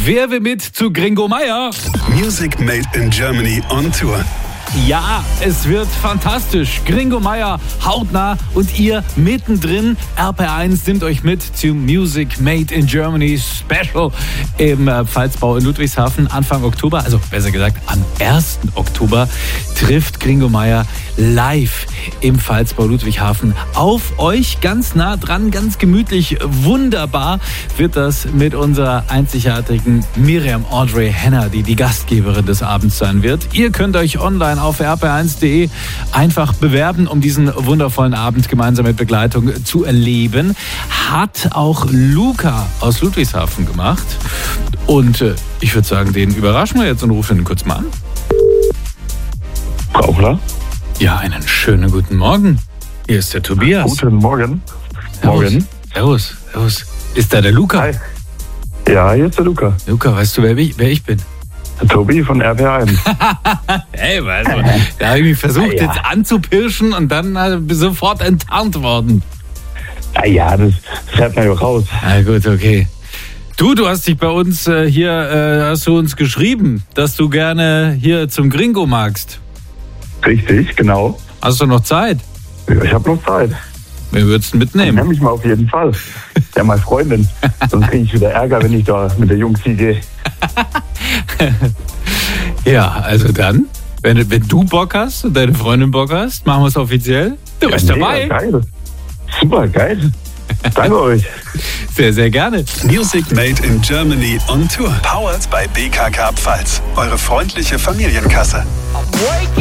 Wer will mit zu Gringo Meier? Music Made in Germany on Tour. Ja, es wird fantastisch. Gringo Meier hautnah und ihr mittendrin. RPR1 nimmt euch mit zum Music Made in Germany Special im Pfalzbau in Ludwigshafen Anfang Oktober. Also besser gesagt am 1. Oktober trifft Gringo Meier live im Pfalzbau Ludwigshafen auf euch. Ganz nah dran, ganz gemütlich, wunderbar wird das mit unserer einzigartigen Miriam Audrey Henner, die die Gastgeberin des Abends sein wird. Ihr könnt euch online auf rp1.de einfach bewerben, um diesen wundervollen Abend gemeinsam mit Begleitung zu erleben. Hat auch Luca aus Ludwigshafen gemacht. Und ich würde sagen, den überraschen wir jetzt und rufen ihn kurz mal an. Brauchler? Ja, einen schönen guten Morgen. Hier ist der Tobias. Guten Morgen. Morgen. Servus. Ist da der Luca? Hi. Ja, hier ist der Luca. Luca, weißt du, wer ich bin? Tobi von RPR1. Hey, also, da habe ich mich versucht jetzt anzupirschen und dann sofort enttarnt worden. Ja, das hört man ja raus. Na gut, okay. Du hast dich bei uns hast du uns geschrieben, dass du gerne hier zum Gringo magst. Richtig, genau. Hast du noch Zeit? Ja, ich habe noch Zeit. Wer würdest du mitnehmen? Nimm mich mal auf jeden Fall. Ja, meine Freundin. Sonst kriege ich wieder Ärger, wenn ich da mit der Jungs gehe. Ja, also dann, wenn du Bock hast und deine Freundin Bock hast, machen wir es offiziell. Du bist dabei. Geil. Super, geil. Danke euch. Sehr, sehr gerne. Music Made in Germany on Tour. Powered by BKK Pfalz. Eure freundliche Familienkasse.